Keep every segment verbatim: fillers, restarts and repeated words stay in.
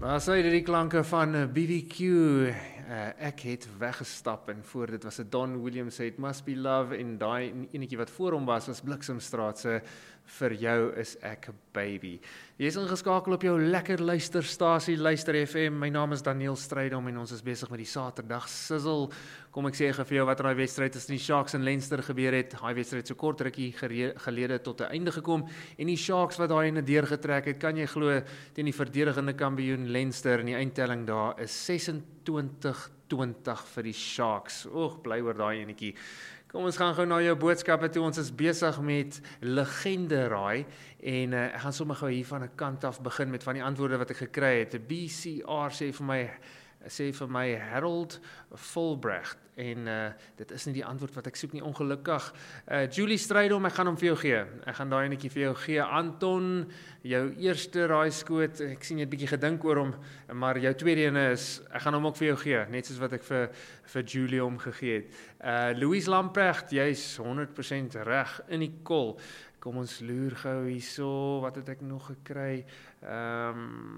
Daar sê dit die klanke van B B Q. Uh, ek het weggestap en voor dit was 'n Don Williams sê It Must Be Love en daai enetjie wat voor hom was was Bliksemstraat se Vir jou is ek 'n baby. Jy is ingeskakel op jou lekker luisterstasie Luister F M. My naam is Daniel Strydom en ons is besig met die Saterdag sizzle. Kom ek sê vir jou wat daai wedstryd tussen die Sharks en Leinster gebeur het. Daai wedstryd so kort rukkie gelede tot 'n einde gekom en die Sharks wat daai ene deurgetrek het, kan jy glo teen die verdedigende kampioen Leinster en die eindtelling daar is sesentwintig twintig vir die Sharks. Oeg, bly oor daai enetjie. Kom ons gaan gou na jou boodskappe toe. Ons is besig met legende raai en uh, ek gaan sommer gou hier van 'n kant af begin met van die antwoorde wat ek gekry het. B C R sê vir my sê vir my Harold Fulbrecht en uh, dit is nie die antwoord wat ek soek nie, ongelukkig. Uh, Julie Strydom, ek gaan hom vir jou gee. Ek gaan daai netjie vir jou gee. Anton, jou eerste raaiskoot, ek sien jy het bietjie gedink oor hom, maar jou tweede ene is, ek gaan hom ook vir jou gee, net soos wat ek vir vir Julie hom gegee het. Uh, Louise Lamprecht, jy's honderd persent reg in die kol. Kom ons loer gou hierso, wat het ek nog gekry? Ehm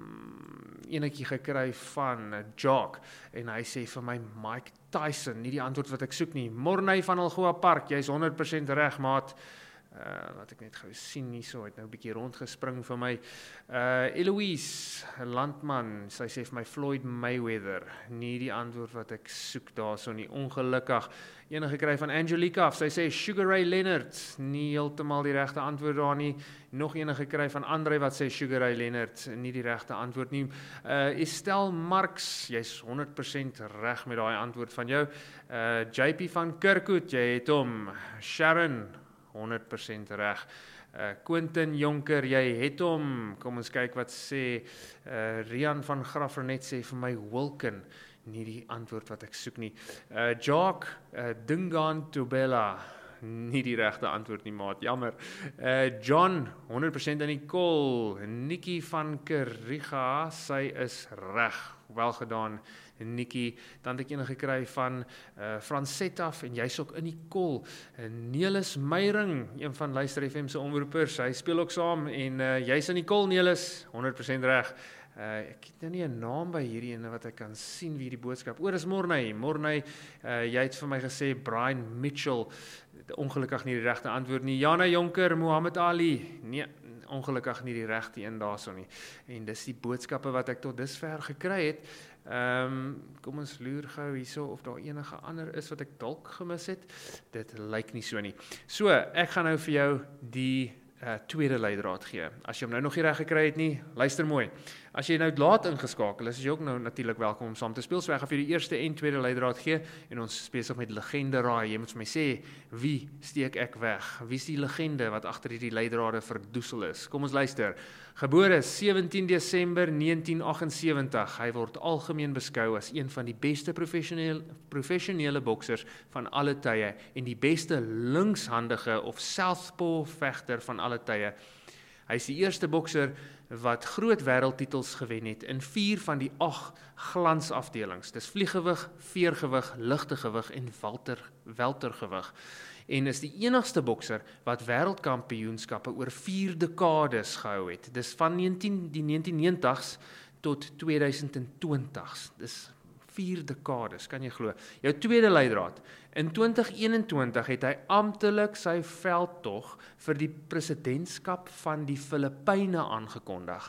um, enetjie gekry van Jock en hy sê vir my Mike Tyson, nie die antwoord wat ek soek nie. Morney van Algoa Park, jy's honderd persent reg, maat. Uh, laat ek net gou sien hierso, het nou 'n bietjie rondgespring vir my. Uh, Eloise Landman, sy sê vir my Floyd Mayweather, nie die antwoord wat ek soek daarso nie, ongelukkig. Enige gekry van Angelica, sy sê Sugar Ray Leonard, nie heeltemal die regte antwoord daar nie. Nog enige gekry van Andre wat sê Sugar Ray Leonard, nie die regte antwoord nie. Uh, Estelle Marx, jy's honderd persent reg met daai antwoord van jou. Uh, J P van Kirkwood, jy het hom. Sharon, honderd persent reg. Uh, Quentin Jonker, jy het hom. Kom ons kyk wat sê uh, Rian van Graffernet sê vir my Wilken, nie die antwoord wat ek soek nie. Uh, Jacques uh, Dingaan Tobella, nie die regte antwoord nie, maat, jammer. Uh, John, honderd persent in die kol. Nikki van Keriga, sy is reg. Wel gedaan, Nikki. Dan het ek enige gekry van uh, Francetaf en jy's ook in die kol. Uh, Nelis Meyring, een van Luister F M se omroepers, hy speel ook saam en uh, jy's in die kol, Nelis, honderd persent reg. Uh, ek het nou nie 'n naam by hierdie ene wat ek kan sien wie die boodskap. O, dis Morney. Morney, uh, jy het vir my gesê Brian Mitchell. Ongelukkig nie die regte antwoord nie. Jana Jonker, Muhammad Ali. Nee, ongelukkig nie die regte een daarso nie. En dis die boodskappe wat ek tot dusver gekry het. Ehm, um, kom ons loer gou hierso of daar enige ander is wat ek dalk gemis het. Dit lyk nie so nie. So, ek gaan nou vir jou die Uh, tweede leidraad gee. As jy hom nou nog nie reg gekry het nie, luister mooi. As jy nou laat ingeskakel is, is jy ook nou natuurlik welkom om saam te speel. So ek gaan vir die eerste en tweede leidraad gee en ons is besig met legende raai. Jy moet vir my sê, wie steek ek weg? Wie is die legende wat agter hierdie leidrade verdoesel is? Kom ons luister. Gebore sewentien Desember negentien agt ses wyf. Hy word algemeen beskou as een van die beste professionele professionele boksers van alle tye en die beste linkshandige of southpaw vegter van alle tye. Hy is die eerste bokser wat groot wêreldtitels gewen het in vier van die agt glansafdelings. Dis vlieggewig, veergewig, ligtegewig en welter, weltergewig. En is die enigste bokser wat wêreldkampioenskappe oor vier dekades gehou het. Dis van negentien, die negentien negentigs tot tweeduisend twintig. Dis vier dekades, kan jy glo. Jou tweede leidraad. In twintig eenentwintig het hy amptelik sy veldtog vir die presidentskap van die Filippyne aangekondig.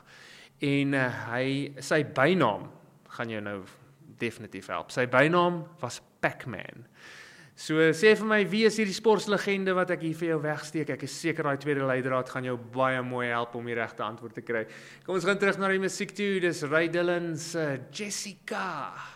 En uh, hy, sy bynaam, gaan jou nou definitief help, sy bynaam was Pac-Man. So sê vir my, wie is hierdie sportslegende wat ek hier vir jou wegsteek? Ek is seker daai tweede leidraad gaan jou baie mooi help om die regte antwoord te kry. Kom ons gaan terug na die musiek toe, dis Ray Dillon se Jessica.